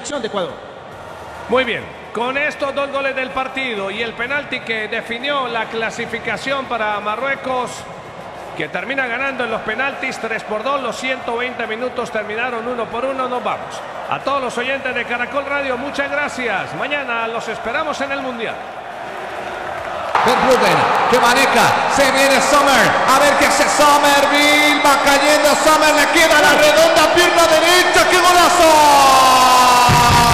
selección de Ecuador. Muy bien, con estos 2 goles del partido y el penalti que definió la clasificación para Marruecos, que termina ganando en los penaltis 3-2, los 120 minutos terminaron 1-1, nos vamos. A todos los oyentes de Caracol Radio, muchas gracias. Mañana los esperamos en el Mundial. Verbruggen, que maneja, se viene Sommer, a ver qué hace Somerville, va cayendo Sommer, le queda la redonda, pierna derecha, ¡qué golazo!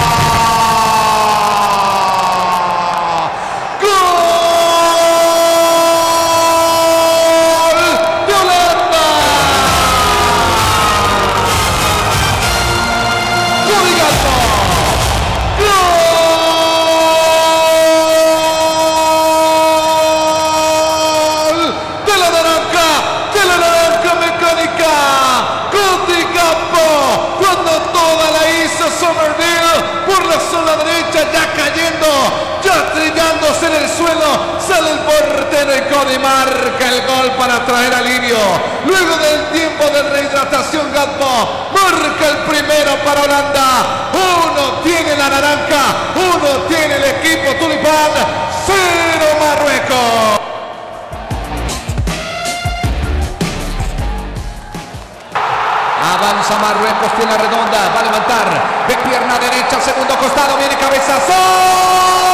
En el suelo, sale el portero y Cody marca el gol para traer alivio. Luego del tiempo de rehidratación, Gakpo marca el primero para Holanda. 1 tiene la naranja, 1 tiene el equipo tulipán, 0 Marruecos. Avanza Marruecos, tiene la redonda, va a levantar de pierna derecha, segundo costado, viene cabezazo.